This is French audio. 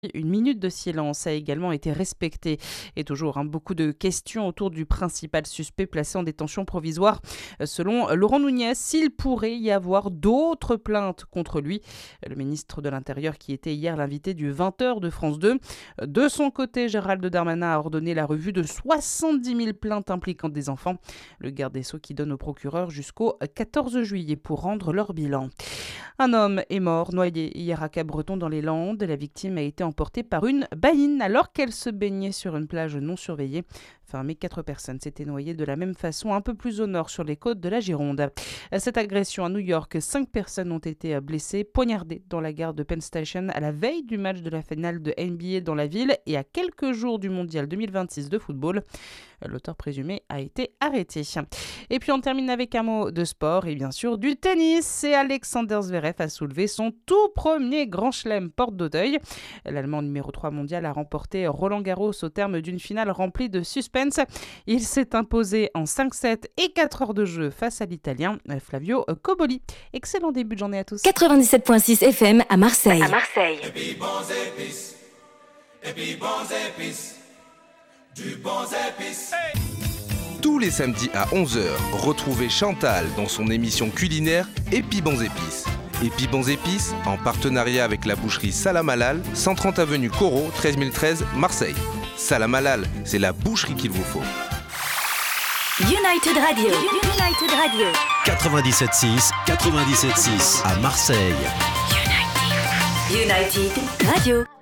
Une minute de silence a également été respectée. Et toujours, beaucoup de questions autour du principal suspect placé en détention provisoire. Selon Laurent Nunez, s'il pourrait y avoir d'autres plaintes contre lui. Le ministre de l'Intérieur qui était hier l'invité du 20h de France 2. De son côté, Gérald Darmanin a ordonné la revue de 70 000 plaintes impliquant des enfants. Le garde des Sceaux qui donne au procureur jusqu'au 14 juillet pour rendre leur bilan. Un homme est mort noyé hier à Capbreton dans les Landes. La victime a été emportée par une baïne alors qu'elle se baignait sur une plage non surveillée. Enfin, 4 personnes s'étaient noyées de la même façon un peu plus au nord sur les côtes de la Gironde. Cette agression à New York, 5 personnes ont été blessées, poignardées dans la gare de Penn Station à la veille du match de la finale de NBA dans la ville et à quelques jours du mondial 2026 de football. L'auteur présumé a été arrêté. Et puis on termine avec un mot de sport et bien sûr du tennis. Et Alexander Zverev a soulevé son tout premier grand chelem porte d'Auteuil. L'Allemand numéro 3 mondial a remporté Roland Garros au terme d'une finale remplie de suspense. Il s'est imposé en 5-7 et 4 heures de jeu face à l'Italien Flavio Cobolli. Excellent début de journée à tous. 97.6 FM à Marseille. Et puis bons épices, et puis bons épices, du bons épices. Hey. Tous les samedis à 11h, retrouvez Chantal dans son émission culinaire Et puis bons épices. Et puis bons épices, en partenariat avec la boucherie Salam Halal, 130 avenue Corot, 13 013, Marseille. Salam Halal, c'est la boucherie qu'il vous faut. United Radio. 97.6 à Marseille. United Radio.